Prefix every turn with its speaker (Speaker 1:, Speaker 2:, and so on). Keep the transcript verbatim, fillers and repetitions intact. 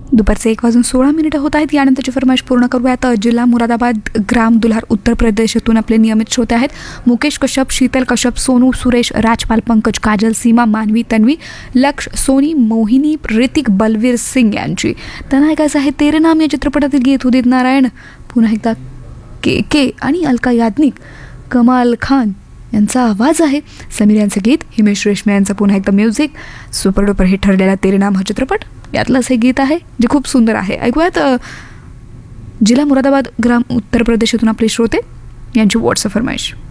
Speaker 1: दुपारचे एक वाजून सोळा मिनिटं होत आहेत. यानंतरची फरमाईश पूर्ण करूयात. जिल्हा मुरादाबाद ग्राम दुल्हार उत्तर प्रदेशातून आपले नियमित श्रोते आहेत मुकेश कश्यप, शीतल कश्यप, सोनू, सुरेश, राजपाल, पंकज, काजल, सीमा, मानवी, तन्वी, लक्ष, सोनी, मोहिनी, ऋतिक, बलवीर सिंग यांची. त्यांना ऐकायचं आहे तेरे नाम या चित्रपटातील गीत. उदित नारायण, पुन्हा एकदा के के आणि अलका याज्ञिक, कमाल खान यांचा आवाज आहे. समीर यांचं गीत, हिमेश रेशमिया यांचं पुन्हा एकदा म्युझिक. सुपर डुपर हिट ठरलेला तेरे नाम हा चित्रपट यातलंच हे गीत आहे जे खूप सुंदर आहे. ऐकूयात जिल्हा मुरादाबाद ग्राम उत्तर प्रदेशातून आपले श्रोते यांची व्हॉट्सअप फरमाईश.